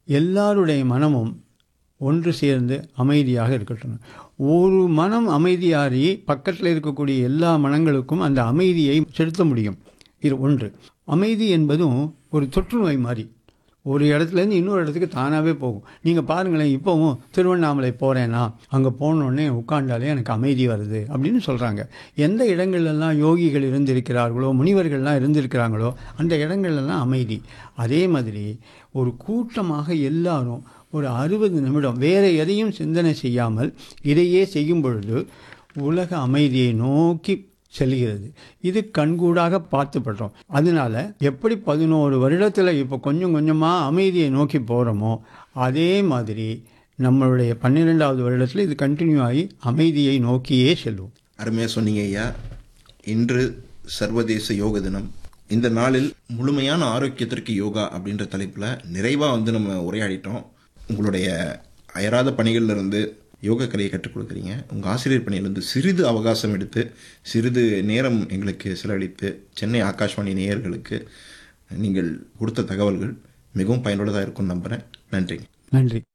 எல்லாருடைய மனமும் ஒன்று சேர்ந்து அமைதியாக இருக்கட்டும். ஒரு மனம் அமைதியாகி பக்கத்தில் இருக்கக்கூடிய எல்லா மனங்களுக்கும் அந்த அமைதியை செலுத்த முடியும். இது ஒன்று. அமைதி என்பதும் ஒரு தொற்றுநோய் மாதிரி. ஒரு இடத்துலேருந்து இன்னொரு இடத்துக்கு தானாகவே போகும். நீங்கள் பாருங்களேன், இப்போவும் திருவண்ணாமலை போகிறேன்னா அங்கே போனோடனே உட்காண்டாலே எனக்கு அமைதி வருது அப்படின்னு சொல்கிறாங்க. எந்த இடங்கள்லாம் யோகிகள் இருந்திருக்கிறார்களோ, முனிவர்கள்லாம் இருந்திருக்கிறாங்களோ அந்த இடங்கள்லாம் அமைதி. அதே மாதிரி ஒரு கூட்டமாக எல்லாரும் ஒரு 60 நிமிடம் வேறு எதையும் சிந்தனை செய்யாமல் இதையே செய்யும் பொழுது உலக அமைதியை நோக்கி செல்கிறது. இது கண்கூடாக பார்த்துப்படுறோம். அதனால எப்படி 11 வருடத்தில் இப்போ கொஞ்சம் கொஞ்சமாக அமைதியை நோக்கி போகிறோமோ அதே மாதிரி நம்மளுடைய 12வது வருடத்தில் இது கண்டினியூ ஆகி அமைதியை நோக்கியே செல்லும். அருமையாக சொன்னீங்க ஐயா. இன்று சர்வதேச யோக தினம். இந்த நாளில் முழுமையான ஆரோக்கியத்திற்கு யோகா அப்படின்ற தலைப்பில் நிறைவாக நம்ம உரையாடிட்டோம். உங்களுடைய அயராத பணிகளிலிருந்து யோக கலையை கற்றுக் கொடுக்குறீங்க. உங்கள் ஆசிரியர் பணியிலிருந்து சிறிது அவகாசம் எடுத்து சிறிது நேரம் எங்களுக்கு செலவழித்து சென்னை ஆகாஷ்வாணி நேயர்களுக்கு நீங்கள் கொடுத்த தகவல்கள் மிகவும் பயனுள்ளதாக இருக்கும்னு நம்புகிறேன். நன்றி. நன்றி.